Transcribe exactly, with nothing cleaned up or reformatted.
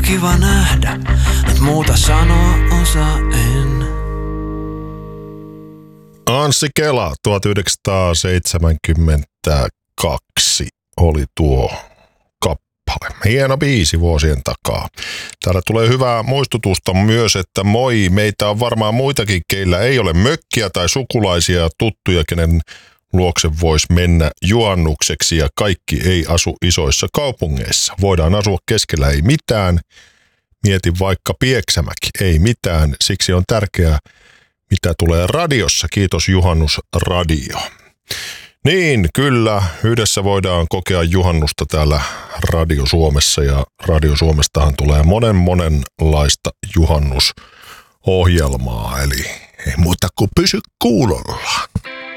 kiva nähdä, et muuta sanoa osaa en. Anssi Kela, tuhatyhdeksänsataaseitsemänkymmentäkaksi oli tuo kappale. Hieno biisi vuosien takaa. Täällä tulee hyvää muistutusta myös, että moi, meitä on varmaan muitakin, keillä ei ole mökkiä tai sukulaisia ja tuttuja, kenen luokse voisi mennä juhannukseksi ja kaikki ei asu isoissa kaupungeissa. Voidaan asua keskellä ei mitään. Mietin vaikka Pieksämäki, ei mitään. Siksi on tärkeää, mitä tulee radiossa. Kiitos Juhannus Radio. Niin, kyllä. Yhdessä voidaan kokea juhannusta täällä Radio Suomessa ja Radio Suomestahan tulee monen monenlaista juhannusohjelmaa. Eli ei muuta kuin pysy kuulolla.